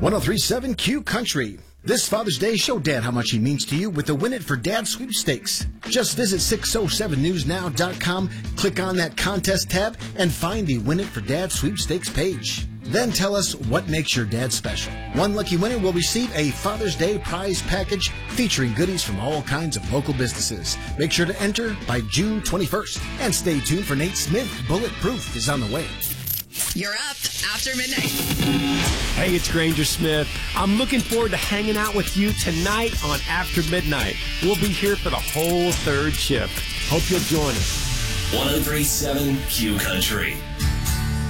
1037 Q Country. This Father's Day, show Dad how much he means to you with the Win It for Dad sweepstakes. Just visit 607newsnow.com, click on that contest tab, and find the Win It for Dad sweepstakes page. Then tell us what makes your dad special. One lucky winner will receive a Father's Day prize package featuring goodies from all kinds of local businesses. Make sure to enter by June 21st. And stay tuned for Nate Smith. Bulletproof is on the way. You're up after midnight. Hey, it's Granger Smith. I'm looking forward to hanging out with you tonight on After Midnight. We'll be here for the whole third shift. Hope you'll join us. 1037 Q Country.